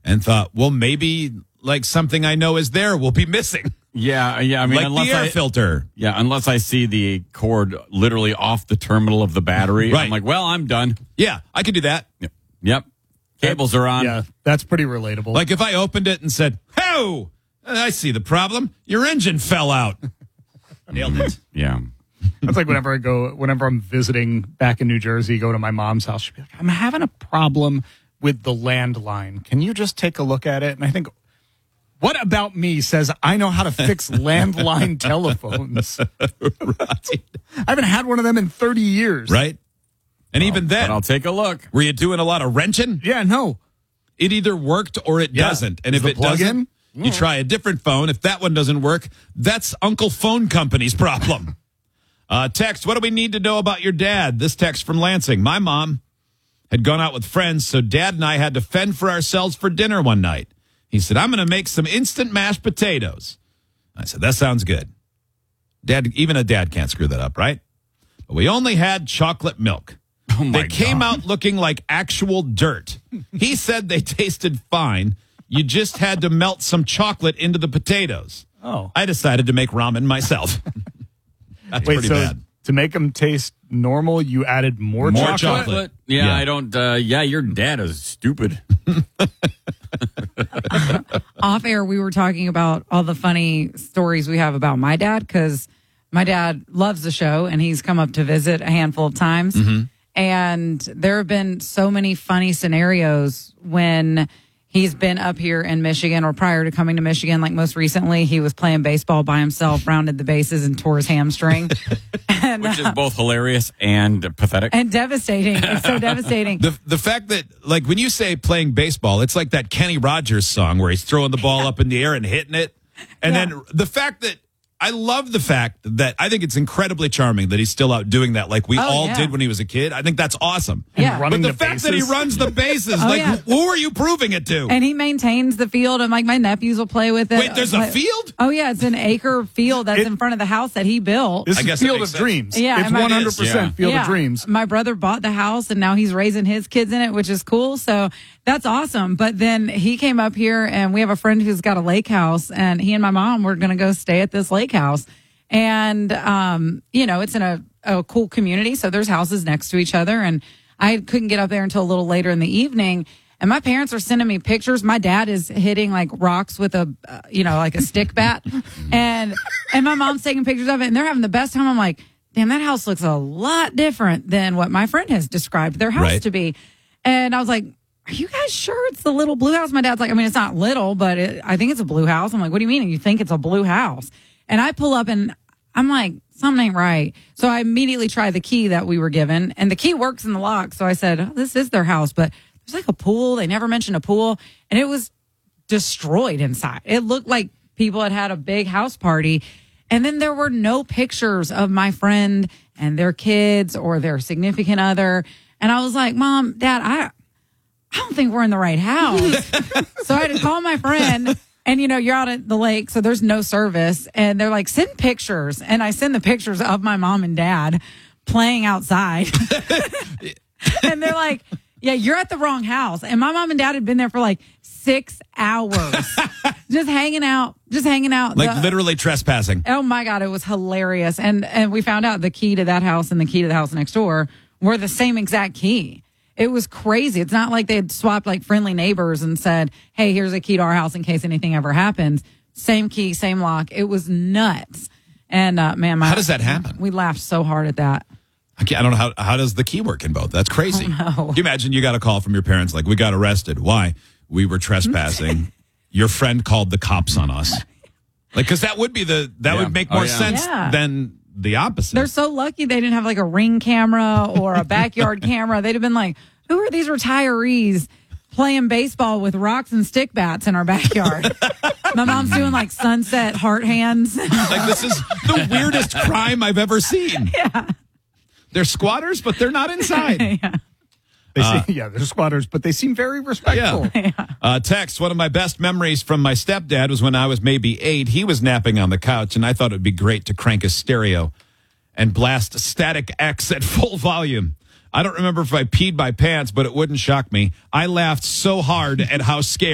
and thought, well, maybe like something I know is there will be missing. Yeah. I mean, like unless the air filter. Yeah, unless I see the cord literally off the terminal of the battery. Right. I'm like, well, I'm done. Yeah, I could do that. Yep. Cables are on. Yeah, that's pretty relatable. Like if I opened it and said, "Oh, I see the problem. Your engine fell out." Nailed it. Yeah. That's like whenever I'm visiting back in New Jersey, go to my mom's house, she'll be like, I'm having a problem with the landline. Can you just take a look at it? And I think, what about me says I know how to fix landline telephones? Right. I haven't had one of them in 30 years. Right. And even then, But I'll take a look. were you doing a lot of wrenching? Yeah, no. It either worked or it doesn't. And Is if the it plug doesn't, in? you try a different phone. If that one doesn't work, that's Uncle Phone Company's problem. Text, what do we need to know about your dad? This text from Lansing. My mom had gone out with friends, so Dad and I had to fend for ourselves for dinner one night. He said, I'm going to make some instant mashed potatoes. I said, that sounds good. Dad, even a dad can't screw that up, right? But we only had chocolate milk. Oh my They came God. out looking like actual dirt. He said they tasted fine. You just had to melt some chocolate into the potatoes. Oh. I decided to make ramen myself. That's Wait, pretty so bad. to make them taste normal, you added more chocolate? chocolate. Yeah, Yeah. I don't. Your dad is stupid. Off air, we were talking about all the funny stories we have about my dad because my dad loves the show and he's come up to visit a handful of times. Mm-hmm. And there have been so many funny scenarios when he's been up here in Michigan or prior to coming to Michigan. Like most recently, he was playing baseball by himself, rounded the bases, and tore his hamstring. And, Which is both hilarious and pathetic. and devastating. It's so devastating. The fact that, like, when you say playing baseball, it's like that Kenny Rogers song where he's throwing the ball up in the air and hitting it. And then the fact that, I love the fact that I think it's incredibly charming that he's still out doing that like we all did when he was a kid. I think that's awesome. Yeah. running But the the fact that he bases. runs the bases, like, yeah. who are you proving it to? And he maintains the field, and like my nephews will play with it. Wait, there's a Like- field? Oh yeah, it's an acre field that's in front of the house that he built. This I is guess that Field makes of sense. Dreams. Yeah, it's and my- 100% Yeah. Field Yeah. of Dreams. My brother bought the house, and now he's raising his kids in it, which is cool. So that's awesome. But then he came up here, and we have a friend who's got a lake house, and he and my mom were going to go stay at this lake house. And, it's in a cool community. So there's houses next to each other. And I couldn't get up there until a little later in the evening. And my parents are sending me pictures. My dad is hitting like rocks with a, like a stick bat. And my mom's taking pictures of it, and they're having the best time. I'm like, damn, that house looks a lot different than what my friend has described their house to be. And I was like, are you guys sure it's the little blue house? My dad's like, I mean, it's not little, but I think it's a blue house. I'm like, what do you mean? You think it's a blue house? And I pull up and I'm like, something ain't right. So I immediately try the key that we were given, and the key works in the lock. So I said, oh, this is their house, but there's like a pool. They never mentioned a pool, and it was destroyed inside. It looked like people had had a big house party. And then there were no pictures of my friend and their kids or their significant other. And I was like, Mom, Dad, I don't think we're in the right house. So I had to call my friend. And, you're out at the lake, so there's no service. And they're like, send pictures. And I send the pictures of my mom and dad playing outside. And they're like, yeah, you're at the wrong house. And my mom and dad had been there for like 6 hours. just hanging out. Like literally trespassing. Oh, my God. It was hilarious. And we found out the key to that house and the key to the house next door were the same exact key. It was crazy. It's not like they had swapped like friendly neighbors and said, hey, here's a key to our house in case anything ever happens. Same key, same lock. It was nuts. And man, How does that happen? We laughed so hard at that. I don't know how does the key work in both? That's crazy. know. You imagine you got a call from your parents like, we got arrested. Why? We were trespassing. Your friend called the cops on us. Like, because that would be would make more sense Yeah. than the opposite. They're so lucky they didn't have like a Ring camera or a backyard camera. They'd have been like, who are these retirees playing baseball with rocks and stick bats in our backyard? My mom's doing like sunset heart hands. Like, this is the weirdest crime I've ever seen. Yeah. They're squatters, but they're not inside. They're squatters, but they seem very respectful. Text, one of my best memories from my stepdad was when I was maybe 8. He was napping on the couch, and I thought it would be great to crank his stereo and blast Static X at full volume. I don't remember if I peed my pants, but it wouldn't shock me. I laughed so hard at how scared